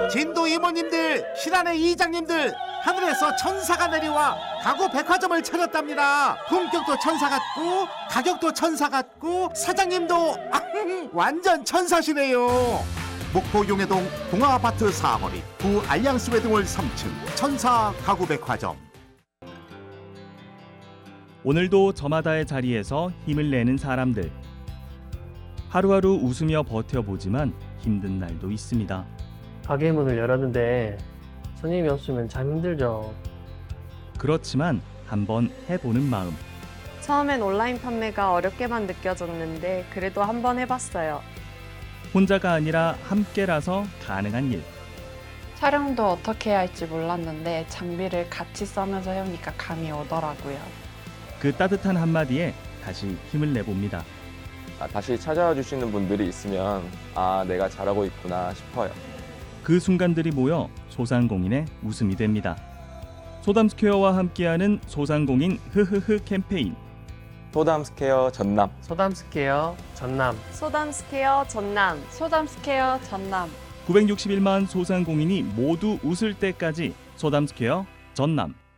진도 이모님들, 신안의 이장님들, 하늘에서 천사가 내려와 가구 백화점을 차렸답니다. 품격도 천사 같고 가격도 천사 같고 사장님도 완전 천사시네요. 목포 용해동 동아아파트 4거리 구 알lian스 웨딩홀 3층 천사 가구 백화점. 오늘도 저마다의 자리에서 힘을 내는 사람들. 하루하루 웃으며 버텨보지만 힘든 날도 있습니다. 가게 문을 열었는데 손님이 없으면 참 힘들죠. 그렇지만 한번 해보는 마음. 처음엔 온라인 판매가 어렵게만 느껴졌는데 그래도 한번 해봤어요. 혼자가 아니라 함께라서 가능한 일. 촬영도 어떻게 해야 할지 몰랐는데 장비를 같이 써면서 해오니까 감이 오더라고요. 그 따뜻한 한마디에 다시 힘을 내봅니다. 다시 찾아와 주시는 분들이 있으면 내가 잘하고 있구나 싶어요. 그 순간들이 모여 소상공인의 웃음이 됩니다. 소담스퀘어와 함께하는 소상공인 흐흐흐 캠페인. 소담스퀘어 전남. 소담스퀘어 전남. 소담스퀘어 전남. 소담스퀘어 전남. 961만 소상공인이 모두 웃을 때까지 소담스퀘어 전남.